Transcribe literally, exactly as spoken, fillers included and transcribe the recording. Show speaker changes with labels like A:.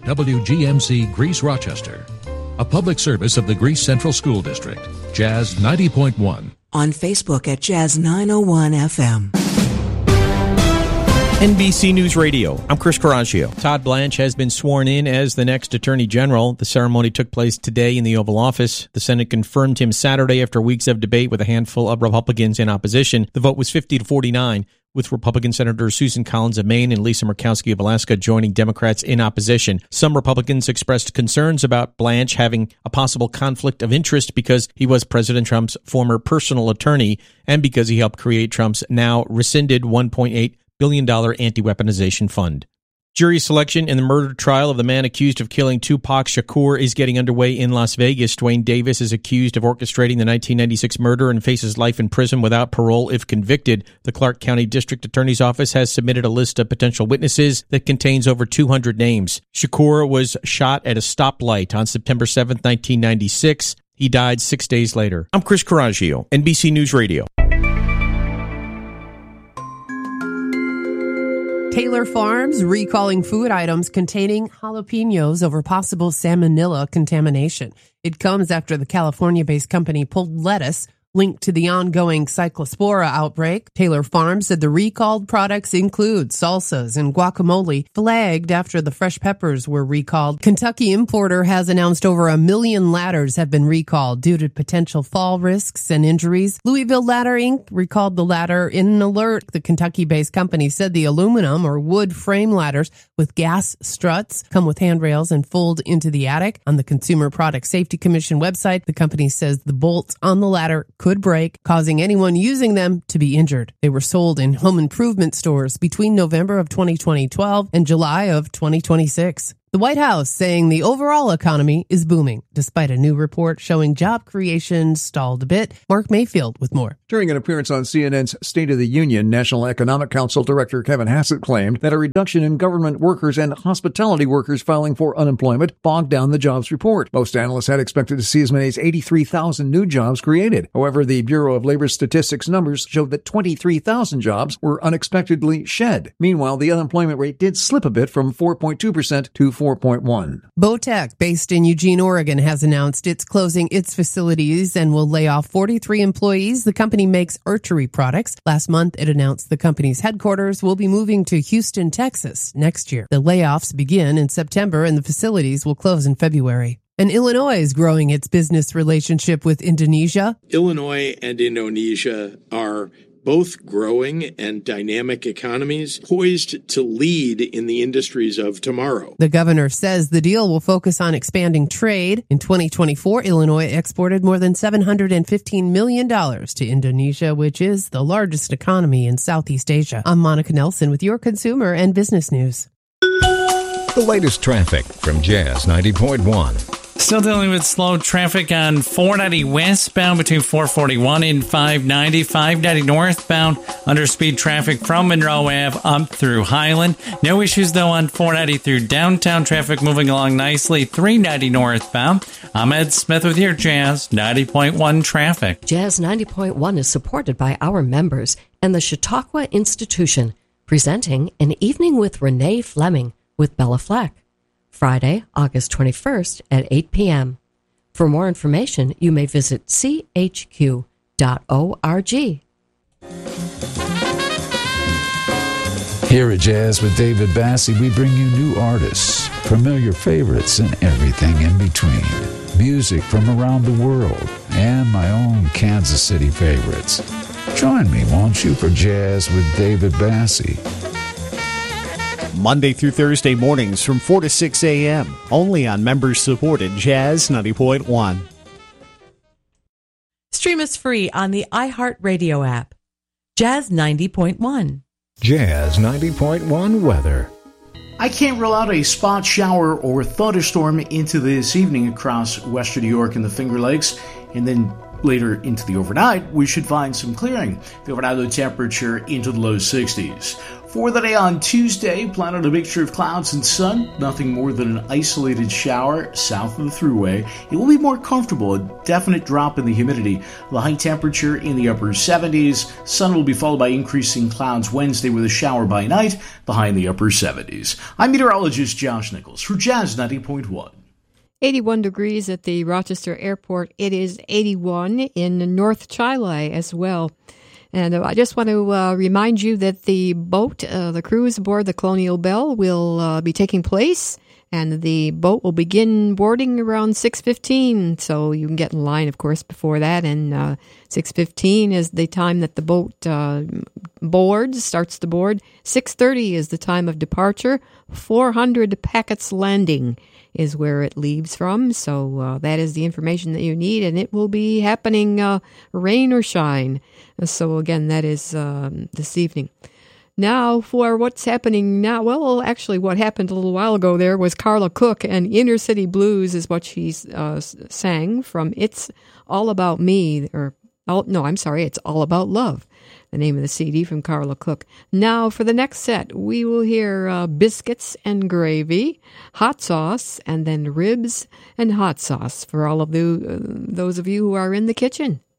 A: W G M C Greece Rochester. A public service of the Greece Central School District. Jazz ninety point one.
B: On Facebook at Jazz nine oh one F M.
C: N B C News Radio, I'm Chris Coraggio. Todd Blanche has been sworn in as the next Attorney General. The ceremony took place today in the Oval Office. The Senate confirmed him Saturday after weeks of debate with a handful of Republicans in opposition. The vote was fifty to forty-nine, with Republican Senators Susan Collins of Maine and Lisa Murkowski of Alaska joining Democrats in opposition. Some Republicans expressed concerns about Blanche having a possible conflict of interest because he was President Trump's former personal attorney and because he helped create Trump's now rescinded one point eight billion dollars anti-weaponization fund. Jury selection in the murder trial of the man accused of killing Tupac Shakur is getting underway in Las Vegas. Dwayne Davis is accused of orchestrating the nineteen ninety-six murder and faces life in prison without parole if convicted. The Clark County District Attorney's Office has submitted a list of potential witnesses that contains over two hundred names. Shakur was shot at a stoplight on September seventh, nineteen ninety-six. He died six days later. I'm Chris Coraggio, N B C News Radio.
D: Taylor Farms recalling food items containing jalapenos over possible salmonella contamination. It comes after the California-based company pulled lettuce linked to the ongoing Cyclospora outbreak. Taylor Farms said the recalled products include salsas and guacamole, flagged after the fresh peppers were recalled. Kentucky importer has announced over a million ladders have been recalled due to potential fall risks and injuries. Louisville Ladder Incorporated recalled the ladder in an alert. The Kentucky-based company said the aluminum or wood frame ladders with gas struts come with handrails and fold into the attic. On the Consumer Product Safety Commission website, the company says the bolts on the ladder could break, causing anyone using them to be injured. They were sold in home improvement stores between November of twenty twelve and July of twenty twenty-six. The White House saying the overall economy is booming, despite a new report showing job creation stalled a bit. Mark Mayfield with more.
E: During an appearance on C N N's State of the Union, National Economic Council Director Kevin Hassett claimed that a reduction in government workers and hospitality workers filing for unemployment bogged down the jobs report. Most analysts had expected to see as many as eighty-three thousand new jobs created. However, the Bureau of Labor Statistics numbers showed that twenty-three thousand jobs were unexpectedly shed. Meanwhile, the unemployment rate did slip a bit from four point two percent to four point one.
D: Bowtech, based in Eugene, Oregon, has announced it's closing its facilities and will lay off forty-three employees. The company makes archery products. Last month, it announced the company's headquarters will be moving to Houston, Texas next year. The layoffs begin in September and the facilities will close in February. And Illinois is growing its business relationship with Indonesia.
F: Illinois and Indonesia are both growing and dynamic economies poised to lead in the industries of tomorrow.
D: The governor says the deal will focus on expanding trade. In twenty twenty-four, Illinois exported more than seven hundred fifteen million dollars to Indonesia, which is the largest economy in Southeast Asia. I'm Monica Nelson with your consumer and business news.
G: The latest traffic from Jazz ninety point one.
H: Still dealing with slow traffic on four ninety westbound between four forty-one and five ninety. five ninety northbound, underspeed traffic from Monroe Ave up through Highland. No issues, though, on four ninety through downtown. Traffic moving along nicely. three ninety northbound. I'm Ed Smith with your Jazz ninety point one traffic.
I: Jazz ninety point one is supported by our members and the Chautauqua Institution, presenting An Evening with Renee Fleming with Bella Fleck. Friday, August twenty-first at eight p.m. For more information, you may visit c h q dot org.
J: Here at Jazz with David Bassie, we bring you new artists, familiar favorites, and everything in between. Music from around the world, and my own Kansas City favorites. Join me, won't you, for Jazz with David Bassie.
K: Monday through Thursday mornings from four to six a.m. only on members-supported Jazz ninety point one.
L: Stream us free on the iHeartRadio app. Jazz ninety point one.
G: Jazz ninety point one weather.
M: I can't rule out a spot shower or thunderstorm into this evening across western New York and the Finger Lakes, and then later into the overnight, we should find some clearing. The overnight low temperature into the low sixties. For the day on Tuesday, plan on a mixture of clouds and sun, nothing more than an isolated shower south of the Thruway. It will be more comfortable, a definite drop in the humidity. The high temperature in the upper seventies. Sun will be followed by increasing clouds Wednesday with a shower by night, the high in the upper seventies. I'm meteorologist Josh Nichols for Jazz ninety point one.
N: eighty-one degrees at the Rochester Airport. It is eighty-one in North Chile as well. And I just want to uh, remind you that the boat, uh, the cruise aboard the Colonial Belle will uh, be taking place, and the boat will begin boarding around six fifteen. So you can get in line, of course, before that. And uh, six fifteen is the time that the boat uh, boards, starts to board. six thirty is the time of departure. four hundred Packets Landing is where it leaves from. So uh, that is the information that you need, and it will be happening uh, rain or shine. So again, that is um, this evening. Now for what's happening now. Well, actually what happened a little while ago there was Carla Cook, and Inner City Blues is what she uh, sang from It's All About Me, or all, no, I'm sorry, It's All About Love, the name of the C D from Carla Cook. Now, for the next set, we will hear uh, Biscuits and Gravy, Hot Sauce, and then Ribs and Hot Sauce for all of the, uh, those of you who are in the kitchen.